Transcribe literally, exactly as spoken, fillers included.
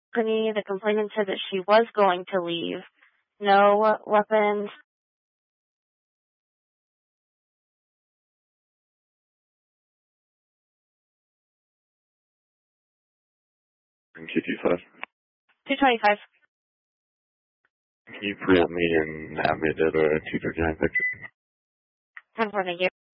Brittany, the complainant said that she was going to leave. No weapons. two twenty-five. two twenty-five. Can you pre-up me and have me to the two thirty-nine picture? ten four, thank you.